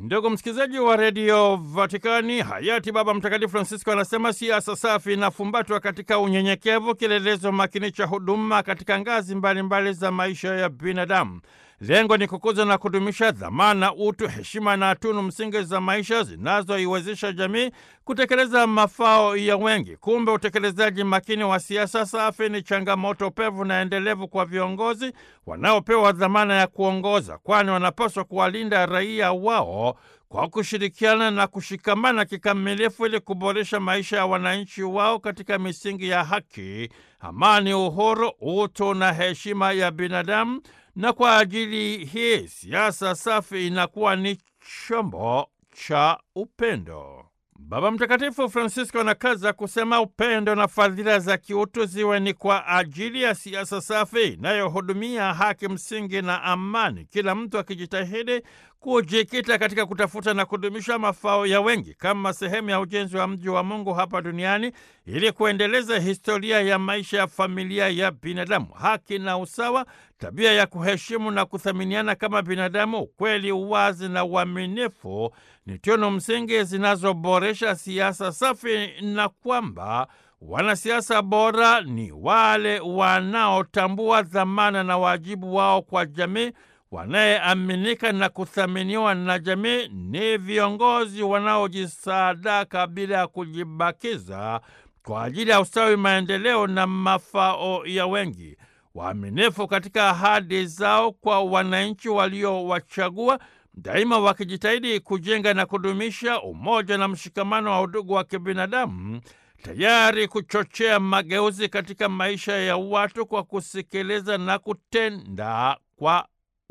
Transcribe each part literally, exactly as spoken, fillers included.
Ndugu msikilizaji wa redio Vatikani, hayati Baba Mtakatifu Francisco anasema siasa safi inafumbatwa katika unyenyekevu, kielelezo makini cha huduma katika ngazi mbalimbali mbali za maisha ya binadamu. Lengo ni kukuza na kudumisha dhamana, utu, heshima na tunu msingi za maisha zinazoiwezesha jamii kutekeleza mafao ya wengi. Kumbe utekelezaji makini wa siasa safi ni changamoto pevu na endelevu kwa viongozi wanaopewa dhamana ya kuongoza, kwani wanapaswa kuwalinda raia wao kwa kushirikiana na kushikamana kikamilifu ili kuboresha maisha ya wananchi wao katika misingi ya haki, amani, uhuru, utu na heshima ya binadamu. Na kwa ajili hii siasa safi inakuwa ni chombo cha upendo. Baba Mtakatifu Francisco anakaza kusema upendo na fadhila za kiutu ziwe ni kwa ajili ya siasa safi inayohudumia haki msingi na amani, kila mtu akijitahidi kujikita katika kutafuta na kudumisha mafao ya wengi kama sehemu ya ujenzi wa mji wa Mungu hapa duniani, ili kuendeleza historia ya maisha ya familia ya binadamu, haki na usawa, tabia ya kuheshimu na kuthaminiana kama binadamu, ukweli, uwazi na uaminifu ni tunu msingi zinazoboresha siasa safi, na kwamba wanasiasa bora ni wale wanaotambua dhamana na wajibu wao kwa jamii, wanayeaminika na kuthaminiwa na jamii. Ni viongozi wanaojisadaka bila ya kujibakiza kwa ajili ya ustawi, maendeleo na mafao ya wengi, waaminifu katika ahadi zao kwa wananchi waliowachagua, daima wakijitahidi kujenga na kudumisha umoja na mshikamano wa udugu wa kibinadamu, tayari kuchochea mageuzi katika maisha ya watu kwa kusikiliza na kutenda kwa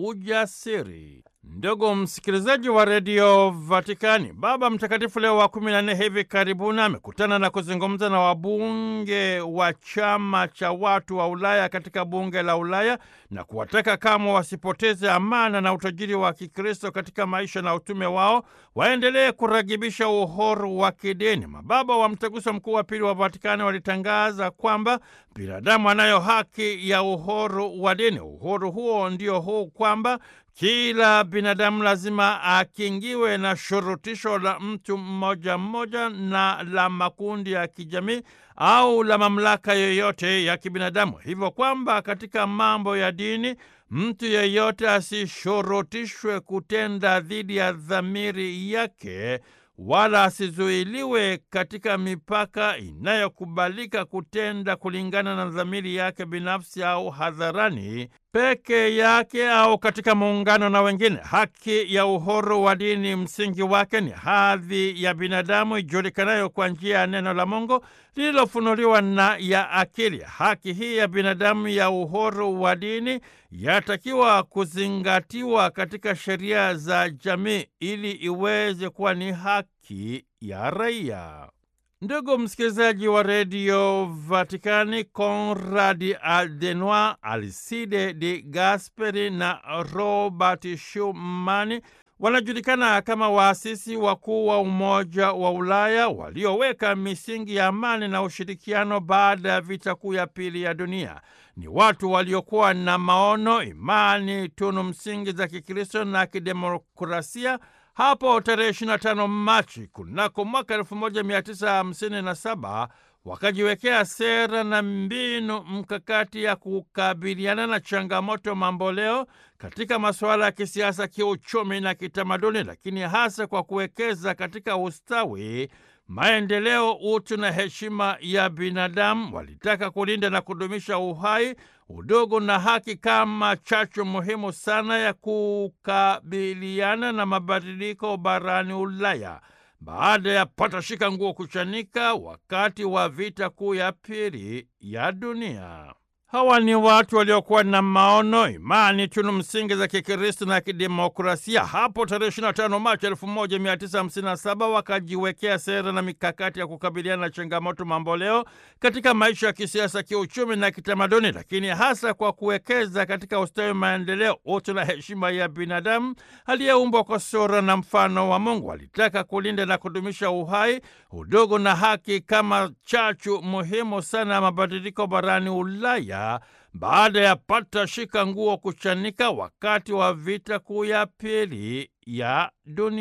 ujasiri. Ndugu msikilizaji wa redio Vatikani, Baba Mtakatifu Leo wa kumi na nne hivi karibuni amekutana na kuzungumza na wabunge wa chama cha watu wa Ulaya katika bunge la Ulaya na kuwataka kamwe wasipoteze amana na utajiri wa Kikristo katika maisha na utume wao, waendelee kuragibisha uhuru wa kidini. Mababa wa Mtaguso Mkuu wa Pili wa Vatikani walitangaza kwamba binadamu anayo haki ya uhuru wa dini. Uhuru huo ndio huu kwamba kila binadamu lazima akingiwe na shurutisho la mtu mmoja mmoja na la makundi ya kijamii au la mamlaka yoyote ya kibinadamu, hivyo kwamba katika mambo ya dini mtu yeyote asishurutishwe kutenda dhidi ya dhamiri yake, wala asizuiliwe katika mipaka inayokubalika kutenda kulingana na dhamiri yake binafsi au hadharani peke yake au katika muungano na wengine. Haki ya uhuru wa dini msingi wake ni hadhi ya binadamu ijulikanayo kwa njia ya neno la Mungu lililofunuliwa na ya akili. Haki hii ya binadamu ya uhuru wa dini yatakiwa kuzingatiwa katika sheria za jamii ili iweze kuwa ni haki ya raia. Ndugu msikilizaji wa redio Vatikani, Konradi Adenauer, Alcide de Gasperi na Robert Schuman wanajulikana kama waasisi wakuu wa Umoja wa Ulaya walioweka misingi ya amani na ushirikiano baada ya vita kuu ya pili ya dunia. Ni watu waliokuwa na maono, imani, tunu msingi za Kikristo na kidemokrasia. Hapo tarehe ishirini na tano Machi kunako mwaka elfu moja mia tisa hamsini na saba wakajiwekea sera na mbinu mkakati ya kukabiliana na changamoto mamboleo katika masuala ya kisiasa, kiuchumi na kitamaduni, lakini hasa kwa kuwekeza katika ustawi, maendeleo, utu na heshima ya binadamu. Walitaka kulinda na kudumisha uhai, udugu na haki kama chachu muhimu sana ya kukabiliana na mabadiliko barani Ulaya baada ya patashika nguo kuchanika wakati wa vita kuu ya pili ya dunia. Hawa ni watu waliokuwa na maono, imani, tunu msingi za Kikristo na kidemokrasia. Hapo tarehe ishirini na tano Machi elfu moja mia tisa hamsini na saba wakajiwekea sera na mikakati ya kukabiliana na changamoto mamboleo katika maisha ya kisiasa, kiuchumi na kitamaduni, lakini hasa kwa kuwekeza katika ustawi, maendeleo, utu na heshima ya binadamu aliyeumbwa kwa sura na mfano wa Mungu. Walitaka kulinda na kudumisha uhai, udugu na haki kama chachu muhimu sana ya mabadiliko barani Ulaya baada ya patashika nguo kuchanika wakati wa vita kuu ya pili ya dunia.